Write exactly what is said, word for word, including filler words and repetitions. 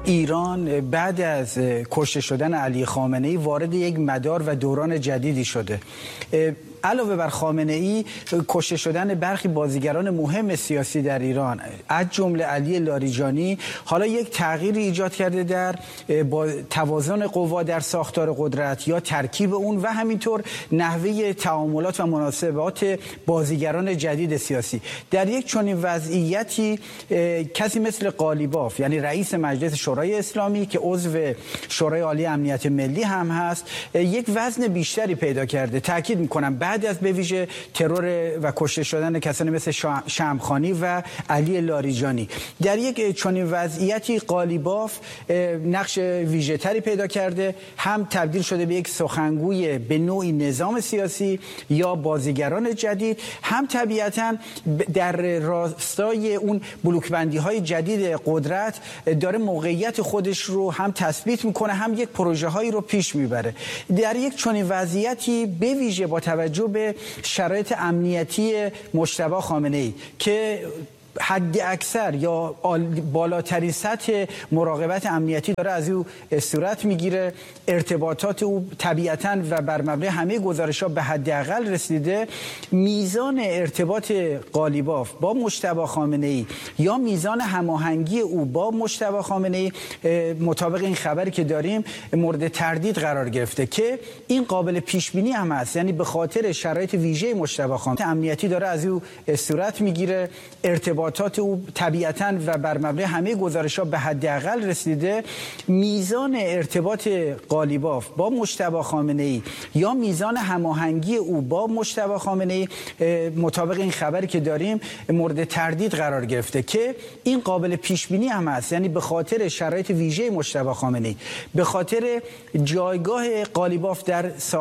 ایران بعد از کشته شدن علی خامنه‌ای وارد یک مدار و دوران جدیدی شده. علاوه بر خامنه‌ای، کشته شدن برخی بازیگران مهم سیاسی در ایران از جمله علی لاریجانی حالا یک تغییری ایجاد کرده در با توازن قوا در ساختار قدرت یا ترکیب اون و همینطور نحوه تعاملات و مناسبات بازیگران جدید سیاسی. در یک چنین وضعیتی کسی مثل قالیباف، یعنی رئیس مجلس شورای اسلامی که عضو شورای عالی امنیت ملی هم هست، یک وزن بیشتری پیدا کرده. تاکید می‌کنم بعد از به ویژه ترور و کشته شدن کسانی مثل شمخانی و علی لاریجانی، در یک چنین وضعیتی قالیباف نقش ویژه تری پیدا کرده، هم تبدیل شده به یک سخنگوی به نوعی نظام سیاسی یا بازیگران جدید، هم طبیعتاً در راستای اون بلوکبندی های جدید قدرت داره موقعیت خودش رو هم تثبیت میکنه، هم یک پروژه هایی رو پیش میبره. در یک چنین وضعیتی به ویژه با توجه به شرایط امنیتی مجتبی خامنه‌ای که حد اکثر یا بالاترین سطح مراقبت امنیتی داره از او صورت میگیره، ارتباطات او طبیعتاً و بر مبنای همه گزارش‌ها به حداقل رسیده، میزان ارتباط قالیباف با مجتبی خامنه‌ای یا میزان هماهنگی او با مجتبی خامنه‌ای مطابق این خبری که داریم مورد تردید قرار گرفته که این قابل پیش بینی هم هست. یعنی به خاطر شرایط ویژه مجتبی خامنه‌ای امنیتی داره از او صورت میگیره، ارتباط ارتباطات او طبیعتاً و بر مبنای همه گزارش‌ها به حداقل رسیده، میزان ارتباط قالیباف با مجتبی خامنه‌ای یا میزان هماهنگی او با مجتبی خامنه‌ای مطابق این خبری که داریم مورد تردید قرار گرفته که این قابل پیش بینی هم هست. یعنی به خاطر شرایط ویژه مجتبی خامنه‌ای، به خاطر جایگاه قالیباف در